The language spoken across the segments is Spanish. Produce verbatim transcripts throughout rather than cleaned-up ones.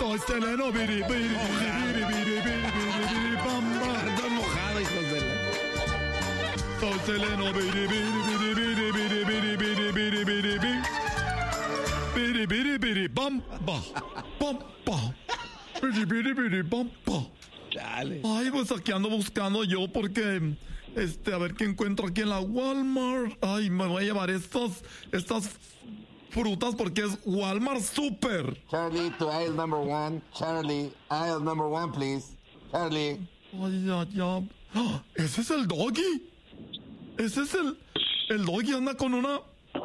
Soy Seleno, biri, biri, biri, biri, biri, biri, biri, bamba. Estoy mojado, hijos de la... Soy Seleno, biri, biri, biri, biri, biri, biri, biri, biri, biri, biri. Biri, biri, biri, bamba. Bamba. Biri, biri, biri, bamba. Dale. Ay, pues aquí ando buscando yo porque, este, a ver qué encuentro aquí en la Walmart. Ay, me voy a llevar estas, estas frutas porque es Walmart Super. Charlie, to aisle number one. Charlie, aisle number one, please. Charlie. Ay, ya, ya. ¡Ah! ¿Ese es el doggy? Ese es el, el doggy anda con una...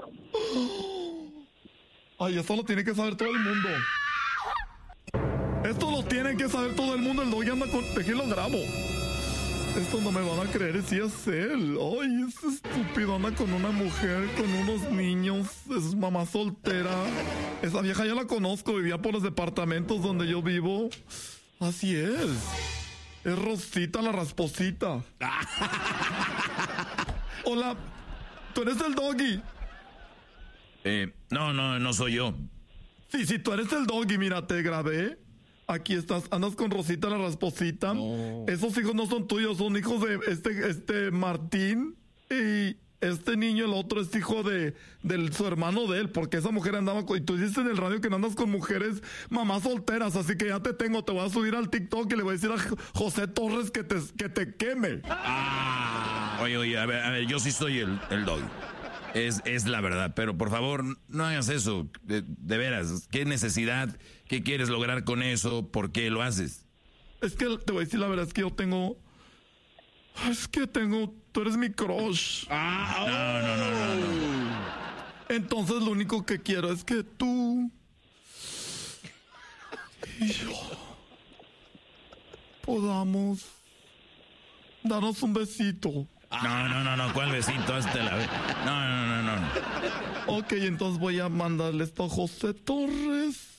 Ay, eso lo tiene que saber todo el mundo. Esto lo tiene que saber todo el mundo. El doggy anda con... ¿De qué lo grabo? Esto no me van a creer si es él. Ay, ese estúpido anda con una mujer, con unos niños. Es mamá soltera. Esa vieja ya la conozco. Vivía por los departamentos donde yo vivo. Así es. Es Rosita la rasposita. Hola. ¿Tú eres el doggy? Eh, no, no, no soy yo. Sí, sí, tú eres el doggy. Mira, te grabé. Aquí estás, andas con Rosita la rasposita. No. Esos hijos no son tuyos, son hijos de este, este Martín. Y este niño, el otro, es hijo de, de su hermano de él. Porque esa mujer andaba con... Y tú dices en el radio que no andas con mujeres mamás solteras. Así que ya te tengo, te voy a subir al TikTok y le voy a decir a José Torres que te, que te queme. Ah, oye, oye, a ver, a ver, yo sí soy el, el dog. Es, es la verdad, pero por favor, no hagas eso. De, de veras, ¿qué necesidad? ¿Qué quieres lograr con eso? ¿Por qué lo haces? Es que te voy a decir la verdad, es que yo tengo... Es que tengo... Tú eres mi crush. Ah, No, no, no, no, no. Entonces lo único que quiero es que tú... y yo... podamos... darnos un besito. No, no, no, no, ¿cuál besito? Hazte la ve- No, no, no, no. Ok, entonces voy a mandarle esto a José Torres,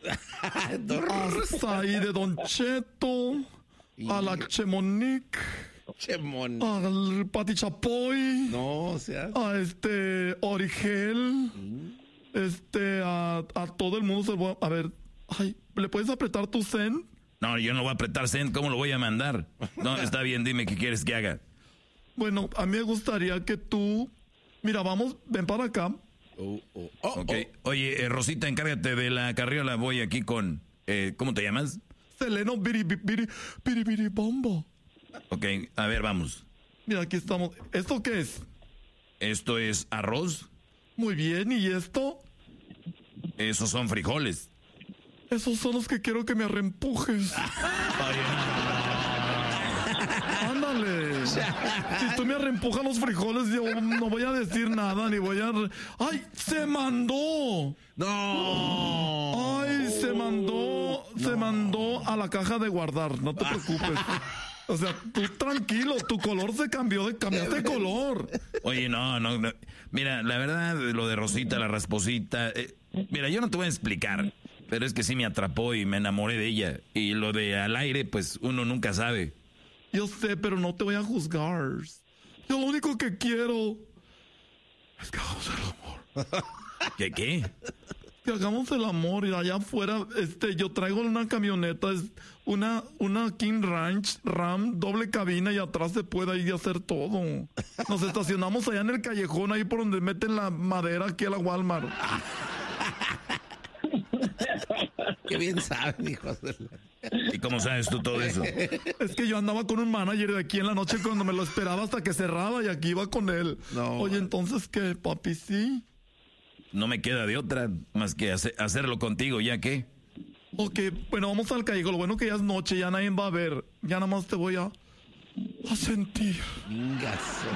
a Saí de Don Cheto, a la Chemonique, Chemón. al Pati Chapoy, No, o sea... a este Origel, este, a, a todo el mundo se lo voy a... A ver, ay, ¿le puedes apretar tu send? No, yo no voy a apretar send, ¿cómo lo voy a mandar? No, está bien, dime qué quieres que haga. Bueno, a mí me gustaría que tú... Mira, vamos, ven para acá. Oh, oh, oh, Ok, oh. oye, eh, Rosita, encárgate de la carriola, voy aquí con... Eh, ¿cómo te llamas? Seleno biri biri biri biri bombo. Ok, a ver, vamos. Mira, aquí estamos. ¿Esto qué es? Esto es arroz, Muy bien, ¿y esto? esos son frijoles. Esos son los que quiero que me reempujes. Ándale. Si tú me reempujas los frijoles, yo no voy a decir nada, ni voy a... re- ¡Ay! ¡Se mandó! No. ¡Ay! Se mandó, se mandó a la caja de guardar, no te preocupes. O sea, tú tranquilo, tu color se cambió, de cambiaste de color. Oye, no, no, no. Mira, la verdad, lo de Rosita, la rasposita... eh, mira, yo no te voy a explicar, pero es que sí me atrapó y me enamoré de ella. Y lo de al aire, pues uno nunca sabe. Yo sé, pero no te voy a juzgar. Yo lo único que quiero es que hagamos el amor. ¿Qué, qué? Que hagamos el amor y allá afuera, este, yo traigo una camioneta, es una, una King Ranch Ram, doble cabina y atrás se puede ir y hacer todo. Nos estacionamos allá en el callejón, ahí por donde meten la madera aquí a la Walmart. Qué bien saben, hijos de la... ¿Y cómo sabes tú todo eso? Es que yo andaba con un manager de aquí en la noche cuando me lo esperaba hasta que cerraba y aquí iba con él. No. Oye, entonces, ¿qué, papi? Sí. No me queda de otra más que hace- hacerlo contigo, ¿ya qué? Ok, bueno, vamos al callejón. Lo bueno que ya es noche, ya nadie va a ver. Ya nada más te voy a, a sentir. Chingazo.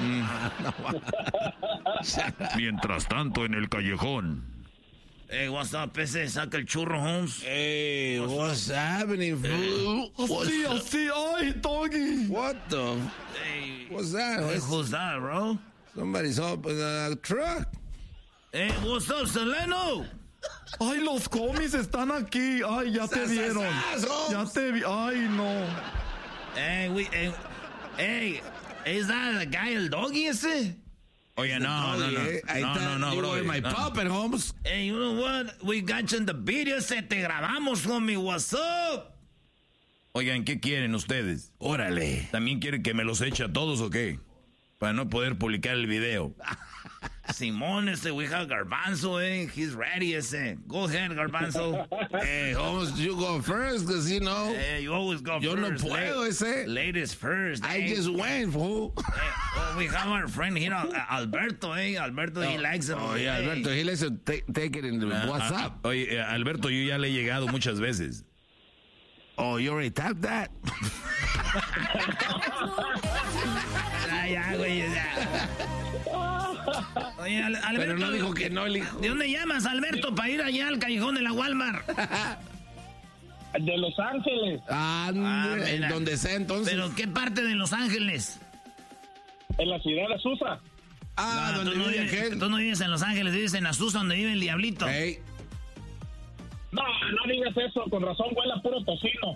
Mientras tanto, en el callejón. Hey, what's up, ese? Saca el churro, Holmes. Hey, what's happening, fool? Así, así, ay, doggy. What the... Hey, What's that? hey, What's- who's that, bro? Somebody's up in a truck. Hey, what's up, Seleno? Ay, los cómics están aquí. Ay, ya te Sas, vieron. sas, sas, Ya te vi. Ay, no. Hey, we, hey, hey, is that the guy, el doggy ese? Oye, no, no, no. Eh. Ahí no, está, no, no, you bro. were my No. pup at Holmes. Hey, you know what? We got you in the video. Se te grabamos, homie. What's up? Oigan, ¿qué quieren ustedes? Órale. ¿También quieren que me los eche a todos o qué? Para no poder publicar el video. Simón, ese we have Garbanzo, eh. He's ready, ese. Go ahead, Garbanzo. Hey, Holmes, you go first, because, you know, Hey, you always go yo first. no puedo, Late, ese. Ladies first. I eh. just went, fool. Eh, oh, we have our friend here, Al- Alberto, eh. Alberto, he likes it. Oh, yeah, Hey. Alberto, he lets you take, take it in the Ah, WhatsApp. ah, oye, eh, Alberto, yo ya le he llegado muchas veces. Oh, you already tapped that? Ah, ya, güey, ya. Oye, Al- Alberto. Pero no dijo que no, el hijo. ¿De dónde llamas, Alberto, para ir allá al callejón de la Walmart? De Los Ángeles, Ande, Ah, en mira. donde sea, entonces. ¿Pero qué parte de Los Ángeles? en la ciudad de Azusa. ah, No, donde tú, no vive vives, aquel. tú no vives en Los Ángeles, vives en Azusa, donde vive el diablito. Hey. No, no digas eso, con razón huele a puro tocino.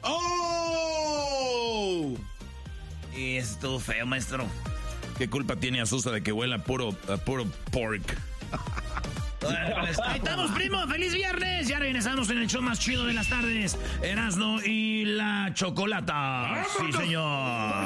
¡Oh! Y estuvo feo, maestro. ¿Qué culpa tiene Azusa de que huela a puro, a puro pork? Pues, ahí estamos, primo. ¡Feliz viernes! Ya regresamos en el show más chido de las tardes. Erasmo y la Chocolata. Sí, señor.